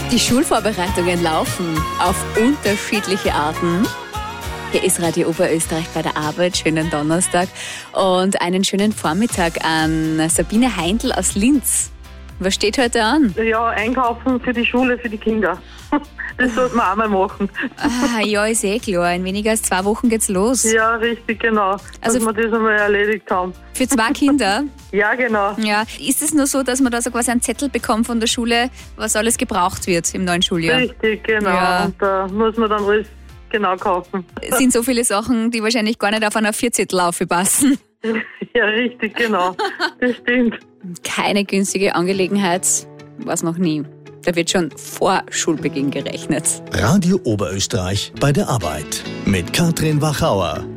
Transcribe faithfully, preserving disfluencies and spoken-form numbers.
Die Schulvorbereitungen laufen auf unterschiedliche Arten. Hier ist Radio Oberösterreich bei der Arbeit. Schönen Donnerstag und einen schönen Vormittag an Sabine Heindl aus Linz. Was steht heute an? Ja, einkaufen für die Schule, für die Kinder. Das sollte man auch mal machen. Ah, ja, ist eh klar. In weniger als zwei Wochen geht's los. Ja, richtig, genau. Also dass wir das einmal erledigt haben. Für zwei Kinder? Ja, genau. Ja. Ist es nur so, dass man da so quasi einen Zettel bekommt von der Schule, was alles gebraucht wird im neuen Schuljahr? Richtig, genau. Ja. Und da muss man dann alles genau kaufen. Es sind so viele Sachen, die wahrscheinlich gar nicht auf einer Vierzehntelaufe passen. Ja, richtig, genau. Das stimmt. Keine günstige Angelegenheit, war es noch nie. Da wird schon vor Schulbeginn gerechnet. Radio Oberösterreich bei der Arbeit mit Katrin Wachauer.